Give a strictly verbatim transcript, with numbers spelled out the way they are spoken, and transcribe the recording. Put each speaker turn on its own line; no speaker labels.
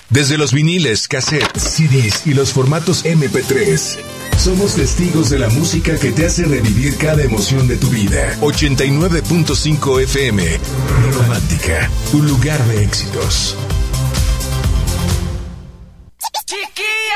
Desde los viniles, cassettes, C Ds y los formatos eme pe tres. Somos testigos de la música que te hace revivir cada emoción de tu vida. ochenta y nueve punto cinco F M. Romántica, un lugar de éxitos.
Chiquilla.